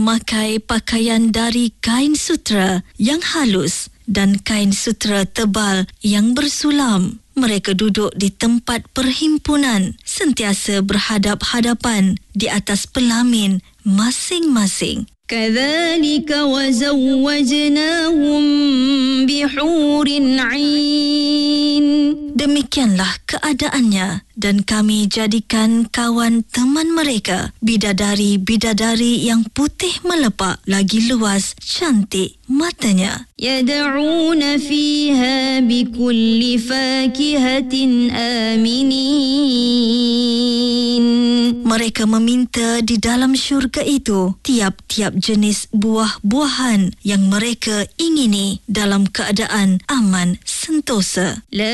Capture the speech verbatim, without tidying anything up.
memakai pakaian dari kain sutera yang halus dan kain sutera tebal yang bersulam. Mereka duduk di tempat perhimpunan, sentiasa berhadap-hadapan di atas pelamin masing-masing. كذلك وزوجناهم بحور عين. Demikianlah keadaannya, dan kami jadikan kawan teman mereka bidadari-bidadari yang putih melepak, lagi luas cantik matanya. يدعون فيها بكل فاكهة آمنين. Mereka meminta di dalam syurga itu tiap-tiap jenis buah-buahan yang mereka ingini dalam keadaan aman sentosa.